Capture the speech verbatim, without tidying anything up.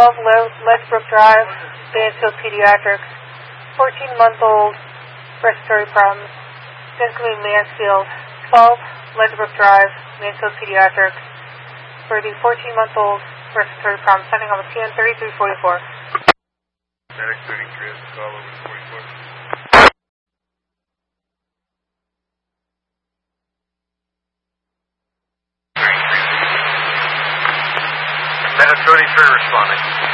twelve Ledgebrook Drive, Mansfield Pediatrics, fourteen-month-old respiratory problems. Incoming Mansfield, twelve Ledgebrook Drive, Mansfield Pediatrics, for the fourteen-month-old respiratory problems, sending on the P N thirty-three forty-four. Medic thirty-three has a call over to forty-four. Medic thirty-three responding.